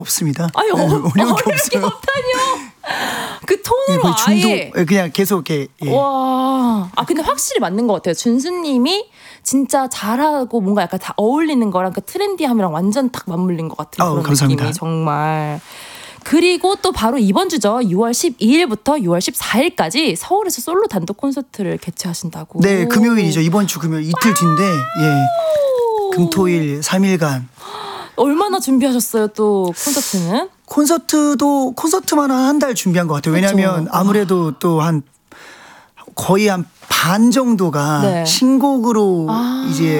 없습니다. 아유, 어려운 게 어려울 게 없어요. 없다뇨. 그 톤으로 거의 아예. 그냥 계속 이렇게. 예. 와. 근데 확실히 맞는 것 같아요. 준수님이 진짜 잘하고 뭔가 약간 다 어울리는 거랑 그 트렌디함이랑 완전 딱 맞물린 것 같은 그런 감사합니다. 느낌이 정말. 그리고 또 바로 이번 주죠. 6월 12일부터 6월 14일까지 서울에서 솔로 단독 콘서트를 개최하신다고. 네, 금요일이죠. 이번 주 금요일 이틀 뒤인데, 예. 금토일 3일간. 얼마나 준비하셨어요, 또 콘서트는? 콘서트만 한 달 준비한 것 같아요. 왜냐하면 아무래도 또 거의 한 반 정도가 네. 신곡으로 이제